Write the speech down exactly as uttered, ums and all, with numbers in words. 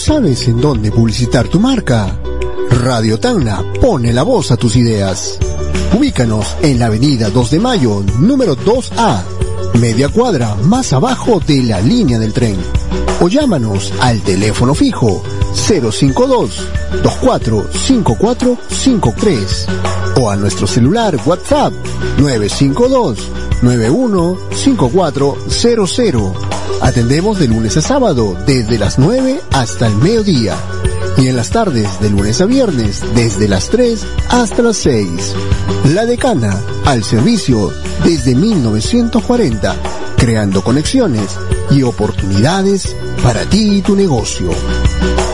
sabes en dónde publicitar tu marca? Radio Tacna pone la voz a tus ideas. Ubícanos en la avenida dos de mayo, número dos A, media cuadra más abajo de la línea del tren. O llámanos al teléfono fijo cero cinco dos, dos cuatro cinco cuatro cinco tres o a nuestro celular WhatsApp nueve cinco dos, nueve uno cinco cuatro cero cero. Atendemos de lunes a sábado desde las nueve hasta el mediodía y en las tardes de lunes a viernes desde las tres hasta las seis. La Decana, al servicio desde mil novecientos cuarenta, creando conexiones y oportunidades para ti y tu negocio.